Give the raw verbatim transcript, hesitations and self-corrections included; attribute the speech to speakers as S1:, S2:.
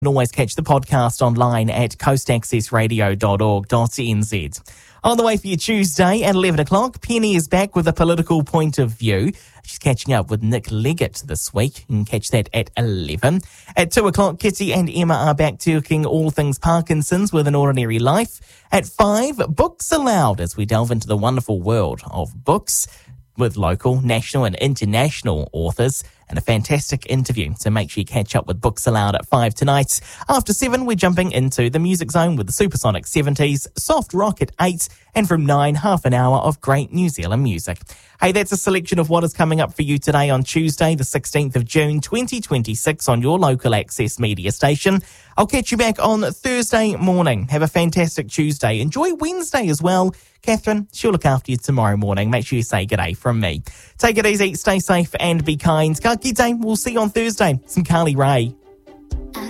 S1: can always catch the podcast online at coast access radio dot org dot n z. On the way for your Tuesday at eleven o'clock, Penny is back with a political point of view. She's catching up with Nick Leggett this week. You can catch that at eleven. At two o'clock, Kitty and Emma are back talking all things Parkinson's with An Ordinary Life. At five, Books Aloud as we delve into the wonderful world of books with local, national and international authors, and a fantastic interview. So make sure you catch up with Books Aloud at five tonight. After seven, we're jumping into the Music Zone with the Supersonic seventies, Soft Rock at eight, and from nine, half an hour of great New Zealand music. Hey, that's a selection of what is coming up for you today on Tuesday, the sixteenth of June, twenty twenty-six on your local access media station. I'll catch you back on Thursday morning. Have a fantastic Tuesday. Enjoy Wednesday as well. Catherine, she'll look after you tomorrow morning. Make sure you say g'day from me. Take it easy, stay safe and be kind. Ka kite, we'll see you on Thursday. Some Carly Rae.